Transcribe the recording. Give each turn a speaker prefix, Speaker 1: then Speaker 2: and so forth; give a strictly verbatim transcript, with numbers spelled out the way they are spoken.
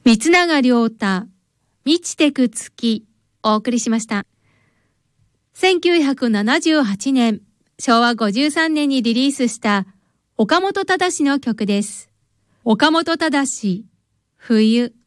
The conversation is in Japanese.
Speaker 1: 三永良太、満ちてく月、お送りしました。せんきゅうひゃくななじゅうはちねん、しょうわごじゅうさんねんにリリースした岡本忠の曲です。岡本忠、冬。